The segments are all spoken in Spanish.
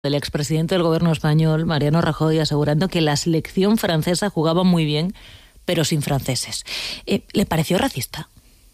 El expresidente del gobierno español, Mariano Rajoy, asegurando que la selección francesa jugaba muy bien, pero sin franceses. ¿Le pareció racista?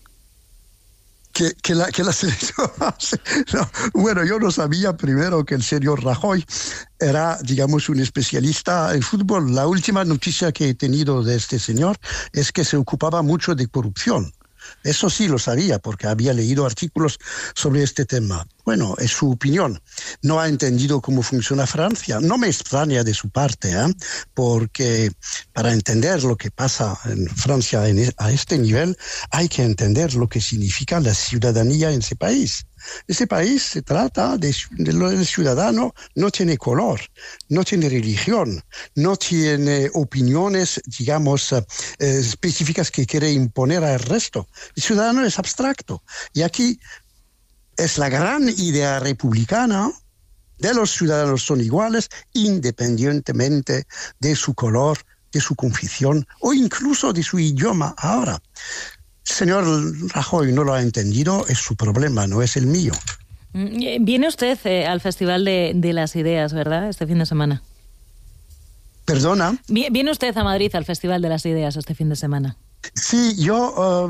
Que la selección... No, bueno, yo no sabía primero que el señor Rajoy era, digamos, un especialista en fútbol. La última noticia que he tenido de este señor es que se ocupaba mucho de corrupción. Eso sí lo sabía porque había leído artículos sobre este tema. Bueno, es su opinión. No ha entendido cómo funciona Francia. No me extraña de su parte, porque para entender lo que pasa en Francia a este nivel, hay que entender lo que significa la ciudadanía en ese país. Ese país se trata del ciudadano, no tiene color, no tiene religión, no tiene opiniones, digamos, específicas que quiere imponer al resto. El ciudadano es abstracto. Y aquí es la gran idea republicana de los ciudadanos son iguales independientemente de su color, de su confesión o incluso de su idioma. Ahora, señor Rajoy no lo ha entendido, es su problema, no es el mío. Viene usted al Festival de las Ideas, ¿verdad?, este fin de semana. ¿Perdona? ¿Viene usted a Madrid al Festival de las Ideas este fin de semana? Sí, yo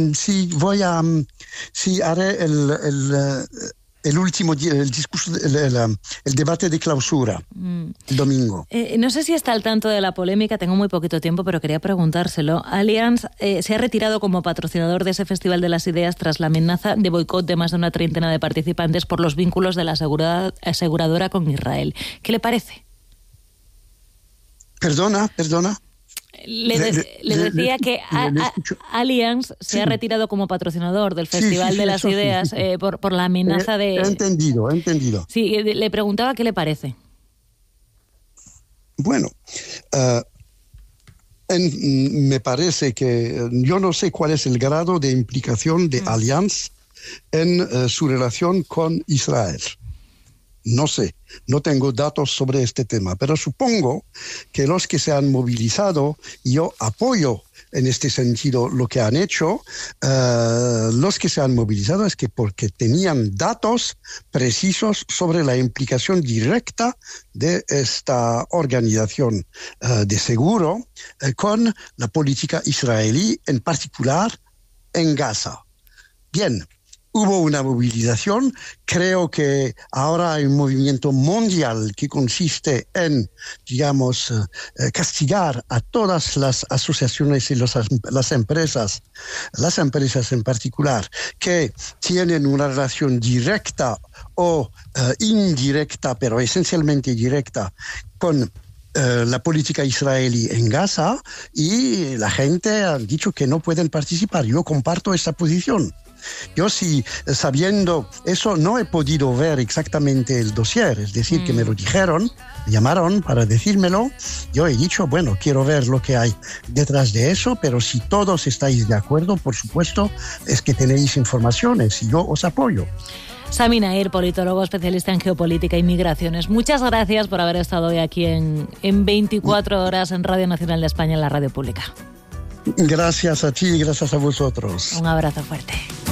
haré el último el discurso, el debate de clausura, el domingo. No sé si está al tanto de la polémica, tengo muy poquito tiempo, pero quería preguntárselo. Allianz se ha retirado como patrocinador de ese Festival de las Ideas tras la amenaza de boicot de más de una treintena de participantes por los vínculos de la aseguradora con Israel. ¿Qué le parece? Perdona. Le decía que Allianz se ha retirado como patrocinador del Festival de las Ideas por la amenaza de... He entendido. Sí, le preguntaba qué le parece. Bueno, me parece que yo no sé cuál es el grado de implicación de Allianz en su relación con Israel. No sé, no tengo datos sobre este tema, pero supongo que los que se han movilizado, y yo apoyo en este sentido lo que han hecho, los que se han movilizado es que porque tenían datos precisos sobre la implicación directa de esta organización de seguro con la política israelí, en particular en Gaza. Bien. Hubo una movilización, creo que ahora hay un movimiento mundial que consiste en, digamos, castigar a todas las asociaciones y las empresas en particular, que tienen una relación directa o indirecta, pero esencialmente directa, con la política israelí en Gaza, y la gente ha dicho que no pueden participar. Yo comparto esa posición. Yo sí, sabiendo eso, no he podido ver exactamente el dossier, es decir, que me lo dijeron, me llamaron para decírmelo. Yo he dicho, bueno, quiero ver lo que hay detrás de eso, pero si todos estáis de acuerdo, por supuesto, es que tenéis informaciones y yo os apoyo. Sami Nair, politólogo especialista en geopolítica y migraciones. Muchas gracias por haber estado hoy aquí en 24 horas en Radio Nacional de España, en la radio pública. Gracias a ti y gracias a vosotros. Un abrazo fuerte.